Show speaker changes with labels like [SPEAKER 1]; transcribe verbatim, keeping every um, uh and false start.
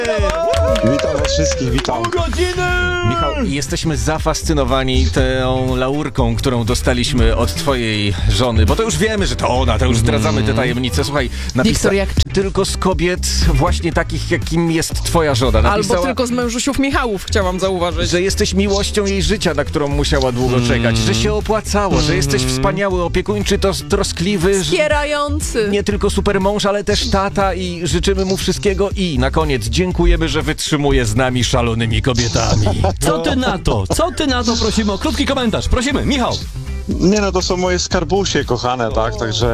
[SPEAKER 1] Witam was wszystkich, witam.
[SPEAKER 2] Michał, jesteśmy zafascynowani tą laurką, którą dostaliśmy od twojej żony, bo to już wiemy, że to ona, to już zdradzamy te tajemnice. Słuchaj, napisa...
[SPEAKER 3] Wiktor, jak...
[SPEAKER 2] tylko z kobiet właśnie takich, jakim jest twoja żona. Napisała,
[SPEAKER 3] Albo tylko z mężusiów Michałów, chciałam zauważyć.
[SPEAKER 2] że jesteś miłością jej życia, na którą musiała długo czekać, że się opłacało, że jesteś wspaniały, opiekuńczy, to troskliwy, że
[SPEAKER 3] Wspierający.
[SPEAKER 2] nie tylko super mąż, ale też tata i życzymy mu wszystkiego i na koniec dziękujemy, że wytrzymuje z nami szalonymi kobietami.
[SPEAKER 4] Co ty na to? Co ty na to? Prosimy o krótki komentarz. Prosimy, Michał.
[SPEAKER 1] Nie no, to są moje skarbusie kochane, tak, także